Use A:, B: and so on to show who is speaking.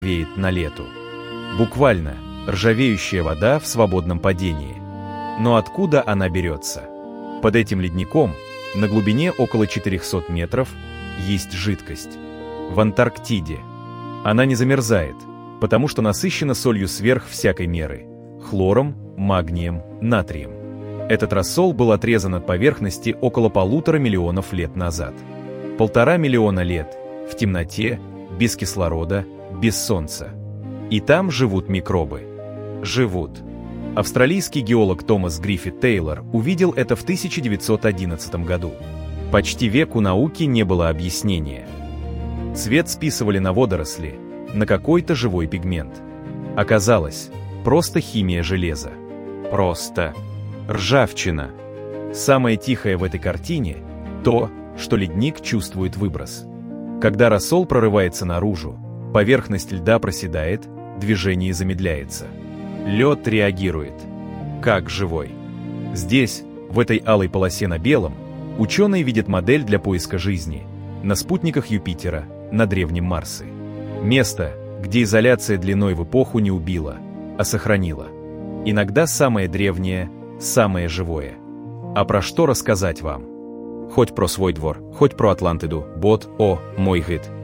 A: ржавеет на лету. Буквально, ржавеющая вода в свободном падении. Но откуда она берется? Под этим ледником, на глубине около 400 метров, есть жидкость. В Антарктиде. Она не замерзает, потому что насыщена солью сверх всякой меры – хлором, магнием, натрием. Этот рассол был отрезан от поверхности около 1,5 миллиона лет назад. 1,5 миллиона лет в темноте, без кислорода, без солнца. И там живут микробы. Живут. Австралийский геолог Томас Гриффит Тейлор увидел это в 1911 году. Почти век у науки не было объяснения. Цвет списывали на водоросли, на какой-то живой пигмент. Оказалось, просто химия железа. Просто ржавчина. Самое тихое в этой картине – то, что ледник чувствует выброс. Когда рассол прорывается наружу, поверхность льда проседает, движение замедляется. Лед реагирует. Как живой. Здесь, в этой алой полосе на белом, ученые видят модель для поиска жизни на спутниках Юпитера, на древнем Марсе. Место, где изоляция длиной в эпоху не убила, а сохранила. Иногда самое древнее, самое живое. А про что рассказать вам? Хоть про свой двор, хоть про Атлантиду, бот, о, мой гид.